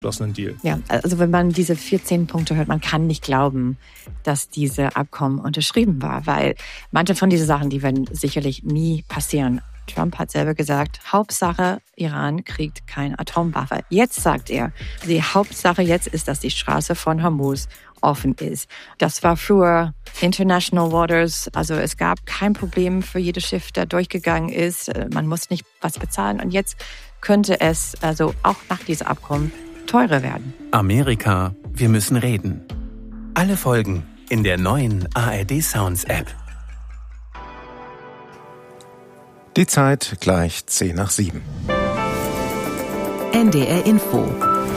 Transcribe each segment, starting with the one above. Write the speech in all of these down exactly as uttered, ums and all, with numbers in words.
Deal. Ja, also wenn man diese vierzehn Punkte hört, man kann nicht glauben, dass diese Abkommen unterschrieben war, weil manche von diesen Sachen, die werden sicherlich nie passieren. Trump hat selber gesagt, Hauptsache, Iran kriegt keine Atomwaffe. Jetzt sagt er, die Hauptsache jetzt ist, dass die Straße von Hormuz offen ist. Das war früher International Waters, also es gab kein Problem für jedes Schiff, das durchgegangen ist. Man muss nicht was bezahlen und jetzt könnte es also auch nach diesem Abkommen teurer werden. Amerika, wir müssen reden. Alle Folgen in der neuen A R D Sounds App. Die Zeit gleich zehn nach sieben. N D R Info.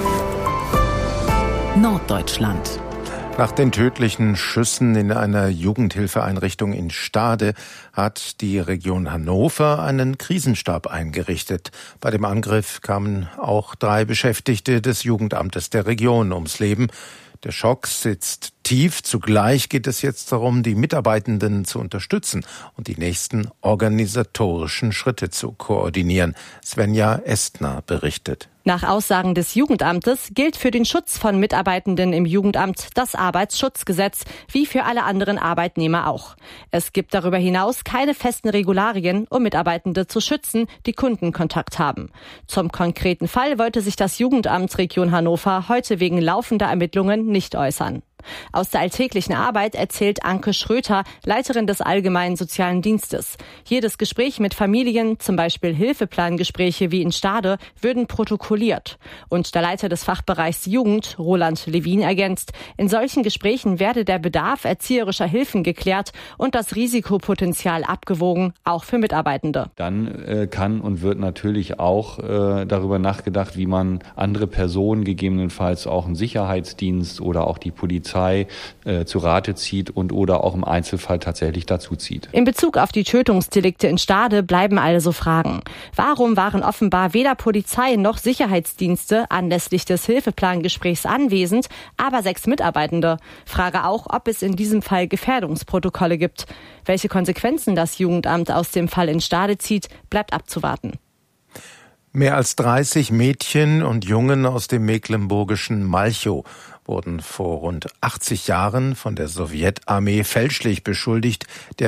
Norddeutschland. Nach den tödlichen Schüssen in einer Jugendhilfeeinrichtung in Stade hat die Region Hannover einen Krisenstab eingerichtet. Bei dem Angriff kamen auch drei Beschäftigte des Jugendamtes der Region ums Leben. Der Schock sitzt tief. Zugleich geht es jetzt darum, die Mitarbeitenden zu unterstützen und die nächsten organisatorischen Schritte zu koordinieren. Svenja Estner berichtet. Nach Aussagen des Jugendamtes gilt für den Schutz von Mitarbeitenden im Jugendamt das Arbeitsschutzgesetz, wie für alle anderen Arbeitnehmer auch. Es gibt darüber hinaus keine festen Regularien, um Mitarbeitende zu schützen, die Kundenkontakt haben. Zum konkreten Fall wollte sich das Jugendamt Region Hannover heute wegen laufender Ermittlungen nicht äußern. Aus der alltäglichen Arbeit erzählt Anke Schröter, Leiterin des Allgemeinen Sozialen Dienstes. Jedes Gespräch mit Familien, zum Beispiel Hilfeplangespräche wie in Stade, würden protokolliert. Und der Leiter des Fachbereichs Jugend, Roland Levin, ergänzt, in solchen Gesprächen werde der Bedarf erzieherischer Hilfen geklärt und das Risikopotenzial abgewogen, auch für Mitarbeitende. Dann äh, kann und wird natürlich auch äh, darüber nachgedacht, wie man andere Personen, gegebenenfalls auch einen Sicherheitsdienst oder auch die Polizei, Äh, zu Rate zieht und oder auch im Einzelfall tatsächlich dazu zieht. In Bezug auf die Tötungsdelikte in Stade bleiben also Fragen. Warum waren offenbar weder Polizei noch Sicherheitsdienste anlässlich des Hilfeplangesprächs anwesend, aber sechs Mitarbeitende? Frage auch, ob es in diesem Fall Gefährdungsprotokolle gibt. Welche Konsequenzen das Jugendamt aus dem Fall in Stade zieht, bleibt abzuwarten. Mehr als dreißig Mädchen und Jungen aus dem mecklenburgischen Malchow wurden vor rund achtzig Jahren von der Sowjetarmee fälschlich beschuldigt, der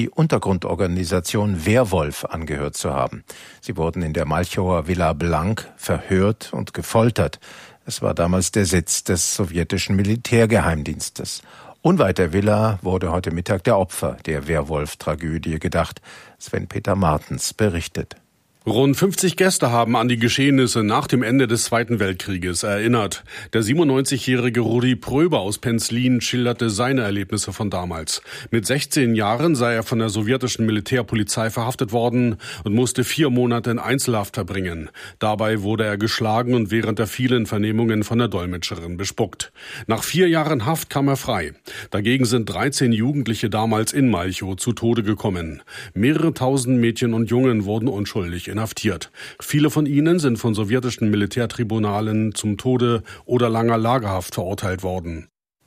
Nazi-Untergrundorganisation Wehrwolf angehört zu haben. Sie wurden in der Malchower Villa Blank verhört und gefoltert. Es war damals der Sitz des sowjetischen Militärgeheimdienstes. Unweit der Villa wurde heute Mittag der Opfer der Wehrwolf-Tragödie gedacht. Sven-Peter Martens berichtet. Rund fünfzig Gäste haben an die Geschehnisse nach dem Ende des Zweiten Weltkrieges erinnert. Der siebenundneunzigjährige Rudi Pröber aus Penzlin schilderte seine Erlebnisse von damals. Mit sechzehn Jahren sei er von der sowjetischen Militärpolizei verhaftet worden und musste vier Monate in Einzelhaft verbringen. Dabei wurde er geschlagen und während der vielen Vernehmungen von der Dolmetscherin bespuckt. Nach vier Jahren Haft kam er frei. Dagegen sind dreizehn Jugendliche damals in Malchow zu Tode gekommen. Mehrere tausend Mädchen und Jungen wurden unschuldig inhaftiert. Viele von ihnen sind von sowjetischen Militärtribunalen zum Tode oder langer Lagerhaft verurteilt worden.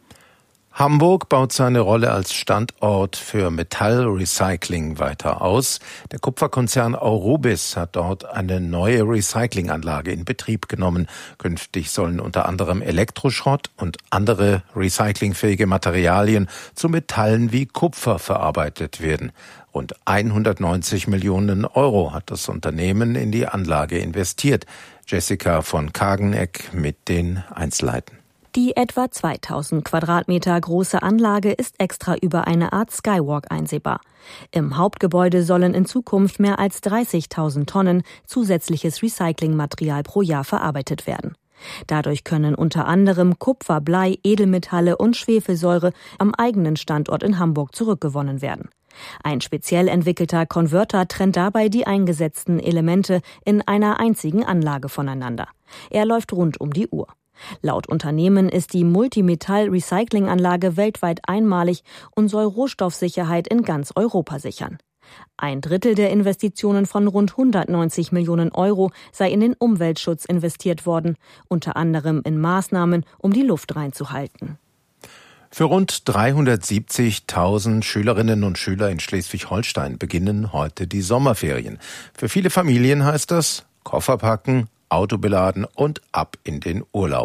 Hamburg baut seine Rolle als Standort für Metallrecycling weiter aus. Der Kupferkonzern Aurubis hat dort eine neue Recyclinganlage in Betrieb genommen. Künftig sollen unter anderem Elektroschrott und andere recyclingfähige Materialien zu Metallen wie Kupfer verarbeitet werden. Rund hundertneunzig Millionen Euro hat das Unternehmen in die Anlage investiert. Jessica von Kageneck mit den Einzelheiten. Die etwa zweitausend Quadratmeter große Anlage ist extra über eine Art Skywalk einsehbar. Im Hauptgebäude sollen in Zukunft mehr als dreißigtausend Tonnen zusätzliches Recyclingmaterial pro Jahr verarbeitet werden. Dadurch können unter anderem Kupfer, Blei, Edelmetalle und Schwefelsäure am eigenen Standort in Hamburg zurückgewonnen werden. Ein speziell entwickelter Konverter trennt dabei die eingesetzten Elemente in einer einzigen Anlage voneinander. Er läuft rund um die Uhr. Laut Unternehmen ist die Multimetall-Recycling-Anlage weltweit einmalig und soll Rohstoffsicherheit in ganz Europa sichern. Ein Drittel der Investitionen von rund hundertneunzig Millionen Euro sei in den Umweltschutz investiert worden, unter anderem in Maßnahmen, um die Luft reinzuhalten. Für rund dreihundertsiebzigtausend Schülerinnen und Schüler in Schleswig-Holstein beginnen heute die Sommerferien. Für viele Familien heißt das Koffer packen, Auto beladen und ab in den Urlaub.